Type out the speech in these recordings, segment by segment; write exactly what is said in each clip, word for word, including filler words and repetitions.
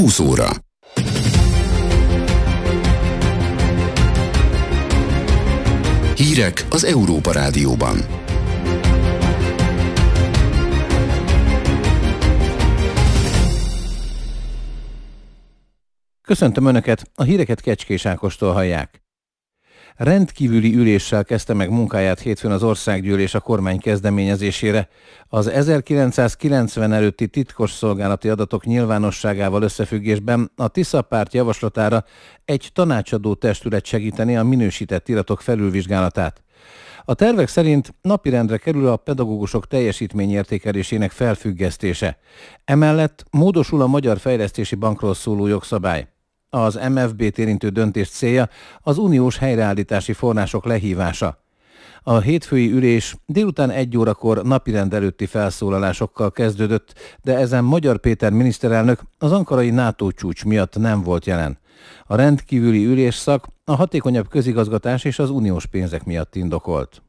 húsz óra. Hírek az Európa Rádióban. Köszöntöm Önöket, a híreket Kecskés Ákostól hallják. Rendkívüli üléssel kezdte meg munkáját hétfőn az Országgyűlés a kormány kezdeményezésére. Az ezerkilencszázkilencven előtti titkosszolgálati adatok nyilvánosságával összefüggésben a Tisza párt javaslatára egy tanácsadó testület segíteni a minősített iratok felülvizsgálatát. A tervek szerint napirendre kerül a pedagógusok teljesítményértékelésének felfüggesztése. Emellett módosul a Magyar Fejlesztési Bankról szóló jogszabály. Az em ef bé-t érintő döntés célja az uniós helyreállítási források lehívása. A hétfői ülés délután egy órakor napirend előtti felszólalásokkal kezdődött, de ezen Magyar Péter miniszterelnök az ankarai NATO csúcs miatt nem volt jelen. A rendkívüli ülésszak a hatékonyabb közigazgatás és az uniós pénzek miatt indokolt.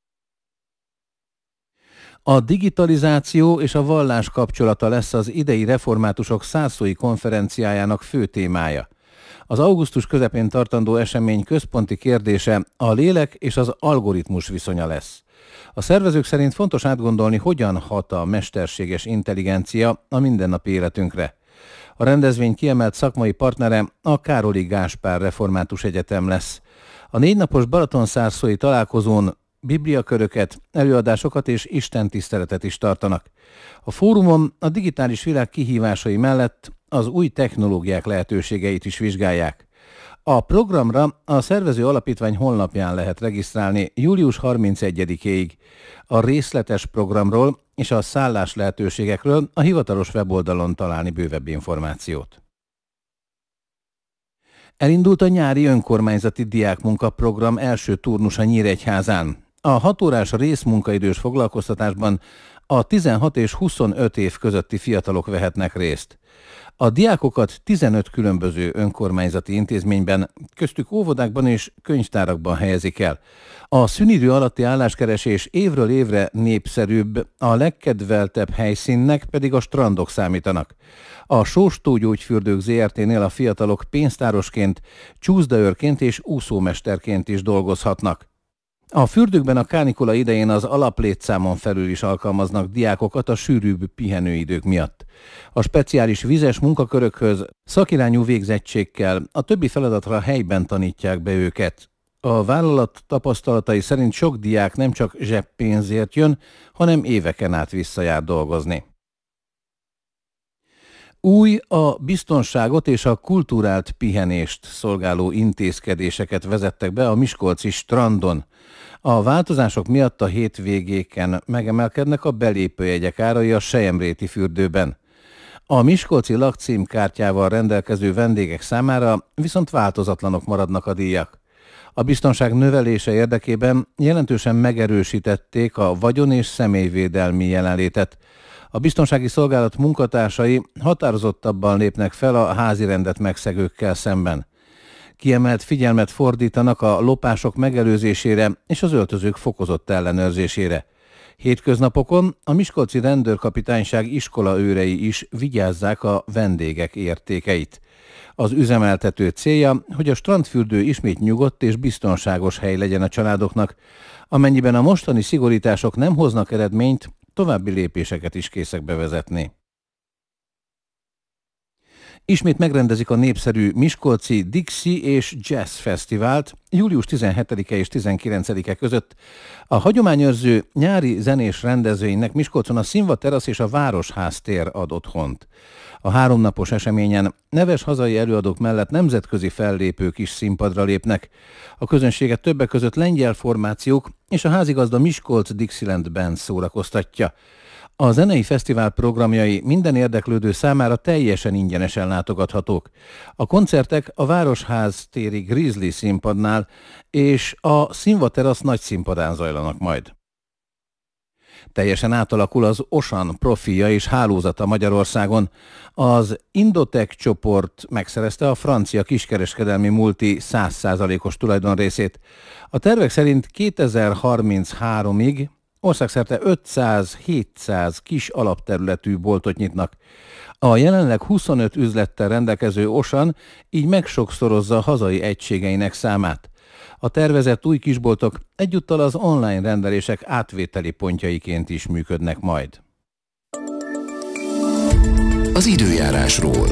A digitalizáció és a vallás kapcsolata lesz az idei reformátusok százszói konferenciájának fő témája. Az augusztus közepén tartandó esemény központi kérdése a lélek és az algoritmus viszonya lesz. A szervezők szerint fontos átgondolni, hogyan hat a mesterséges intelligencia a mindennapi életünkre. A rendezvény kiemelt szakmai partnere a Károli Gáspár Református Egyetem lesz. A négynapos balatonszárszói találkozón bibliaköröket, előadásokat és istentiszteletet is tartanak. A fórumon a digitális világ kihívásai mellett az új technológiák lehetőségeit is vizsgálják. A programra a szervező alapítvány honlapján lehet regisztrálni július harmincegyedikéig. A részletes programról és a szállás lehetőségekről a hivatalos weboldalon találni bővebb információt. Elindult a nyári önkormányzati diákmunkaprogram első turnusa Nyíregyházán. A hat órás részmunkaidős foglalkoztatásban a tizenhat és huszonöt év közötti fiatalok vehetnek részt. A diákokat tizenöt különböző önkormányzati intézményben, köztük óvodákban és könyvtárakban helyezik el. A szünidő alatti álláskeresés évről évre népszerűbb, a legkedveltebb helyszínnek pedig a strandok számítanak. A Sóstó Gyógyfürdők zé er té-nél a fiatalok pénztárosként, csúszdaőrként és úszómesterként is dolgozhatnak. A fürdőkben a kánikula idején az alaplétszámon felül is alkalmaznak diákokat a sűrűbb pihenőidők miatt. A speciális vizes munkakörökhöz szakirányú végzettségkel a többi feladatra helyben tanítják be őket. A vállalat tapasztalatai szerint sok diák nem csak zseppénzért jön, hanem éveken át visszajár dolgozni. Új, a biztonságot és a kulturált pihenést szolgáló intézkedéseket vezettek be a miskolci strandon. A változások miatt a hétvégéken megemelkednek a belépőjegyek árai a Selyemréti fürdőben. A miskolci lakcímkártyával rendelkező vendégek számára viszont változatlanok maradnak a díjak. A biztonság növelése érdekében jelentősen megerősítették a vagyon- és személyvédelmi jelenlétet. A biztonsági szolgálat munkatársai határozottabban lépnek fel a házi rendet megszegőkkel szemben. Kiemelt figyelmet fordítanak a lopások megelőzésére és az öltözők fokozott ellenőrzésére. Hétköznapokon a miskolci rendőrkapitányság iskolaőrei is vigyázzák a vendégek értékeit. Az üzemeltető célja, hogy a strandfürdő ismét nyugodt és biztonságos hely legyen a családoknak. Amennyiben a mostani szigorítások nem hoznak eredményt, további lépéseket is készek bevezetni. Ismét megrendezik a népszerű miskolci Dixie és Jazz Fesztivált július tizenhetedike és tizenkilencedike között. A hagyományőrző nyári zenés rendezvénynek Miskolcon a Színva terasz és a Városház tér ad otthont. A háromnapos eseményen neves hazai előadók mellett nemzetközi fellépők is színpadra lépnek. A közönséget többek között lengyel formációk és a házigazda Miskolc Dixieland Band szórakoztatja. A zenei fesztivál programjai minden érdeklődő számára teljesen ingyenesen látogathatók. A koncertek a Városház téri Grizzly színpadnál és a Színva terasz nagy színpadán zajlanak majd. Teljesen átalakul az Osan profilja és hálózata Magyarországon. Az Indotech csoport megszerezte a francia kiskereskedelmi multi száz százalékos tulajdonrészét. A tervek szerint kétezer-harminchárom-ig országszerte ötszáz-hétszáz kis alapterületű boltot nyitnak. A jelenleg huszonöt üzlettel rendelkező Osan így megsokszorozza hazai egységeinek számát. A tervezett új kisboltok egyúttal az online rendelések átvételi pontjaiként is működnek majd. Az időjárásról.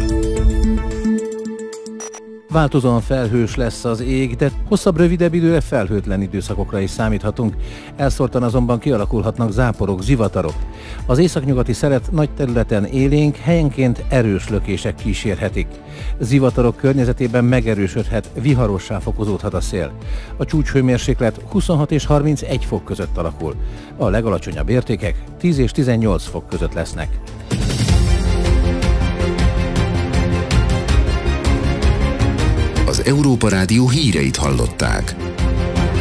Változóan felhős lesz az ég, de hosszabb, rövidebb időre felhőtlen időszakokra is számíthatunk. Elszórtan azonban kialakulhatnak záporok, zivatarok. Az északnyugati szelet nagy területen élénk, helyenként erős lökések kísérhetik. Zivatarok környezetében megerősödhet, viharossá fokozódhat a szél. A csúcshőmérséklet huszonhat és harmincegy fok között alakul. A legalacsonyabb értékek tíz és tizennyolc fok között lesznek. Az Európa Rádió híreit hallották.